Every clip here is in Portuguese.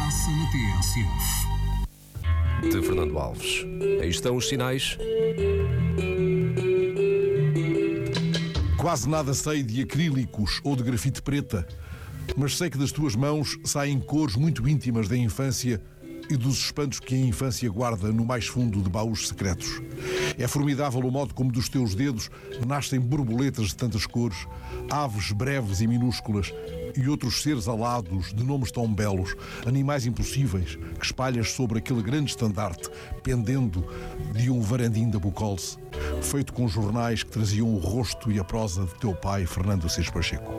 passa na TSF. De Fernando Alves. Aí estão os sinais. Quase nada sei de acrílicos ou de grafite preta, mas sei que das tuas mãos saem cores muito íntimas da infância e dos espantos que a infância guarda no mais fundo de baús secretos. É formidável o modo como dos teus dedos nascem borboletas de tantas cores, aves breves e minúsculas e outros seres alados de nomes tão belos, animais impossíveis que espalhas sobre aquele grande estandarte pendendo de um varandim da Bucolce, feito com jornais que traziam o rosto e a prosa de teu pai, Fernando Assis Pacheco.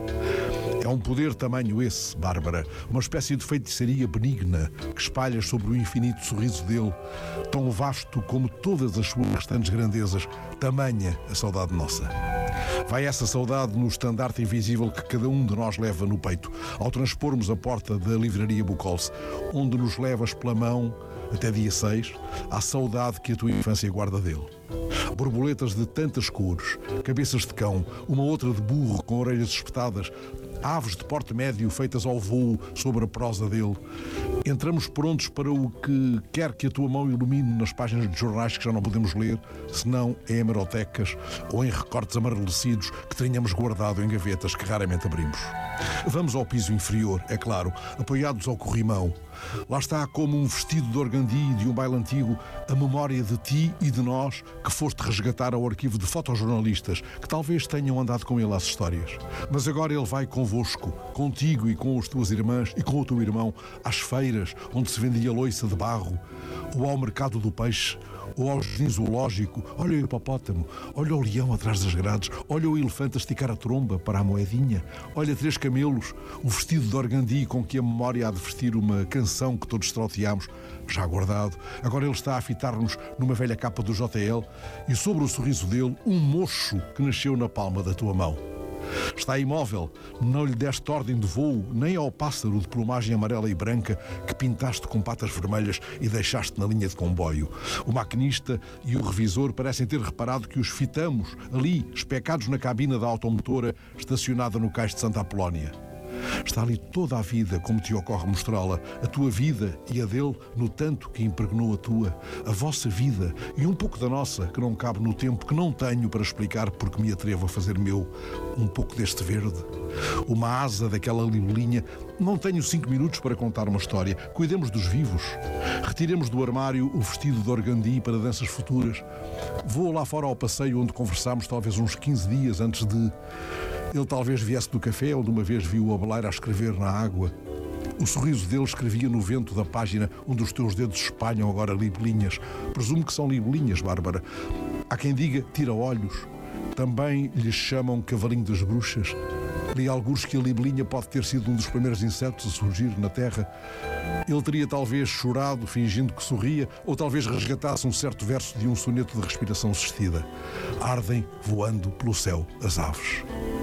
É um poder tamanho esse, Bárbara, uma espécie de feitiçaria benigna que espalhas sobre o infinito sorriso dele, tão vasto como todas as suas restantes grandezas, tamanha a saudade nossa. Vai essa saudade no estandarte invisível que cada um de nós leva no peito, ao transpormos a porta da livraria Bucolce, onde nos levas pela mão, até dia 6, à saudade que a tua infância guarda dele. Borboletas de tantas cores, cabeças de cão, uma outra de burro com orelhas espetadas, aves de porte médio feitas ao voo sobre a prosa dele. Entramos prontos para o que quer que a tua mão ilumine nas páginas de jornais que já não podemos ler, senão em hemerotecas ou em recortes amarelecidos que tenhamos guardado em gavetas que raramente abrimos. Vamos ao piso inferior, é claro, apoiados ao corrimão. Lá está, como um vestido de organdi de um baile antigo, a memória de ti e de nós que foste resgatar ao arquivo de fotojornalistas que talvez tenham andado com ele às histórias. Mas agora ele vai convosco, contigo e com as tuas irmãs e com o teu irmão, às feiras onde se vendia loiça de barro, ou ao mercado do peixe, ou ao jardim zoológico. Olha o hipopótamo, olha o leão atrás das grades, olha o elefante a esticar a tromba para a moedinha, olha 3 camelos, o vestido de organdi com que a memória há de vestir uma canção que todos trauteámos, já guardado. Agora ele está a fitar-nos numa velha capa do JL e sobre o sorriso dele um mocho que nasceu na palma da tua mão. Está imóvel, não lhe deste ordem de voo nem ao pássaro de plumagem amarela e branca que pintaste com patas vermelhas e deixaste na linha de comboio. O maquinista e o revisor parecem ter reparado que os fitamos ali, especados na cabina da automotora estacionada no cais de Santa Apolónia. Está ali toda a vida, como te ocorre mostrá-la, a tua vida e a dele, no tanto que impregnou a tua, a vossa vida e um pouco da nossa, que não cabe no tempo, que não tenho para explicar porque me atrevo a fazer meu, um pouco deste verde. Uma asa daquela libelinha. Não tenho 5 minutos para contar uma história. Cuidemos dos vivos. Retiremos do armário o vestido de organdi para danças futuras. Vou lá fora ao passeio onde conversámos talvez uns 15 dias antes de... Ele talvez viesse do café, onde uma vez viu o abeleiro a escrever na água. O sorriso dele escrevia no vento da página onde os teus dedos espalham agora libelinhas. Presumo que são libelinhas, Bárbara. Há quem diga tira-olhos. Também lhes chamam cavalinho das bruxas. Li alguns que a libelinha pode ter sido um dos primeiros insetos a surgir na terra. Ele teria talvez chorado, fingindo que sorria, ou talvez resgatasse um certo verso de um soneto de respiração assistida. Ardem voando pelo céu as aves.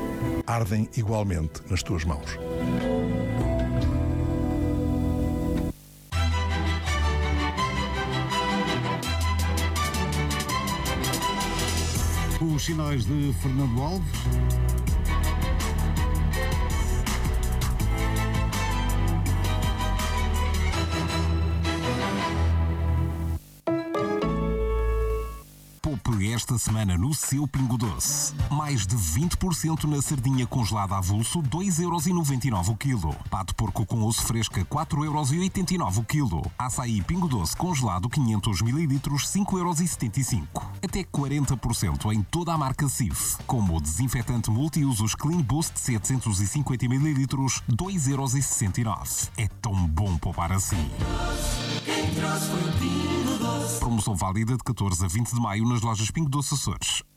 Ardem igualmente nas tuas mãos. Os sinais de Fernando Alves. Esta semana no seu Pingo Doce. Mais de 20% na sardinha congelada a avulso, 2,99€ o quilo. Pato porco com osso fresca, 4,89€ o quilo. Açaí Pingo Doce congelado, 500 ml, 5,75€. Até 40% em toda a marca Cif. Como o desinfetante multiusos Clean Boost 750 ml, 2,69€. É tão bom poupar assim. Promoção válida de 14 a 20 de maio nas lojas Pingo Doce Açores.